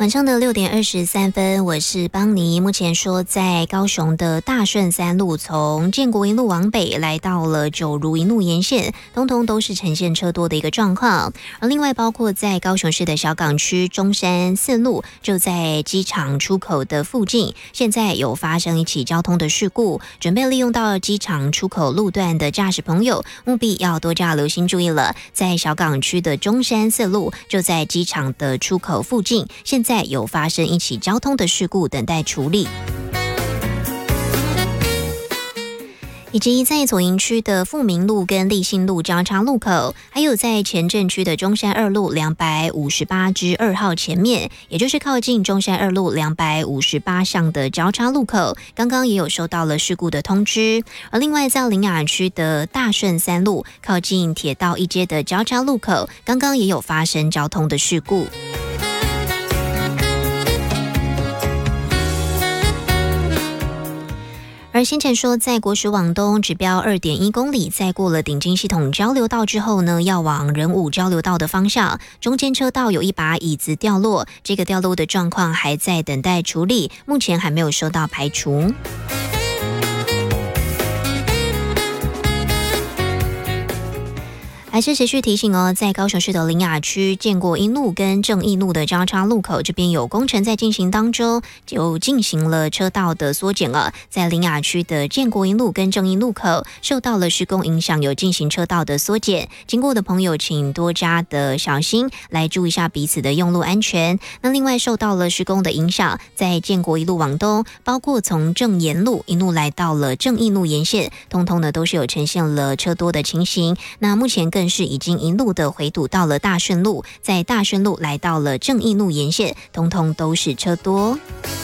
晚上的6:23，我是邦尼。目前说在高雄的大顺三路，从建国一路往北来到了九如一路沿线，通通都是呈现车多的一个状况。而另外包括在高雄市的小港区中山四路，就在机场出口的附近，现在有发生一起交通的事故，准备利用到机场出口路段的驾驶朋友，务必要多加留心注意了。在小港区的中山四路，就在机场的出口附近，现在有发生一起交通的事故，等待处理。以及在左营区的富民路跟立信路交叉路口，还有在前镇区的中山二路258-2号前面，也就是靠近中山二路258巷的交叉路口，刚刚也有收到了事故的通知。而另外在苓雅区的大顺三路靠近铁道一街的交叉路口，刚刚也有发生交通的事故。而先前说，在国十往东指标2.1公里，在过了顶金系统交流道之后呢，要往仁武交流道的方向，中间车道有一把椅子掉落，这个掉落的状况还在等待处理，目前还没有收到排除。还是持续提醒哦，在高雄市的苓雅区建国一路跟正义路的交叉路口，这边有工程在进行当中，就进行了车道的缩减了。在苓雅区的建国一路跟正义路口受到了施工影响，有进行车道的缩减，经过的朋友请多加的小心，来注意一下彼此的用路安全。那另外受到了施工的影响，在建国一路往东，包括从正延路一路来到了正义路沿线，通通呢都是有呈现了车多的情形。那目前更是已经一路的回堵到了大顺路，在大顺路来到了正义路沿线，通通都是车多。